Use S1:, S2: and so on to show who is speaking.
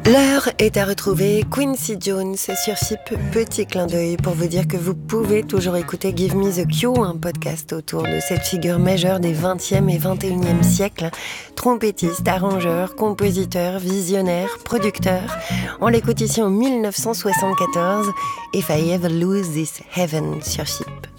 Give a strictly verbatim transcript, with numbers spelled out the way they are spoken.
S1: L'heure est à retrouver Quincy Jones sur Chip. Petit clin d'œil pour vous dire que vous pouvez toujours écouter Give Me the Cue, un podcast autour de cette figure majeure des vingtième et vingt et unième siècles. Trompettiste, arrangeur, compositeur, visionnaire, producteur. On l'écoute ici en mille neuf cent soixante-quatorze, If I Ever Lose This Heaven sur Chip.